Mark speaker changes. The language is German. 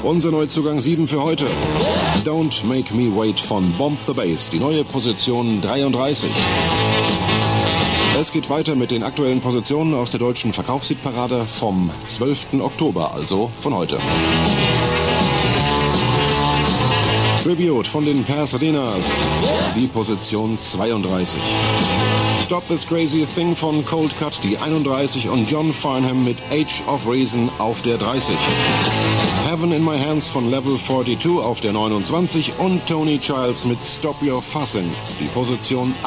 Speaker 1: Unser Neuzugang 7 für heute. Don't Make Me Wait von Bomb the Bass, die neue Position 33. Es geht weiter mit den aktuellen Positionen aus der deutschen Verkaufshitparade vom 12. Oktober, also von heute. Tribute von den Pasadenas, die Position 32. Stop This Crazy Thing von Cold Cut, die 31 und John Farnham mit Age of Reason auf der 30. Heaven in My Hands von Level 42 auf der 29 und Tony Childs mit Stop Your Fussin', die Position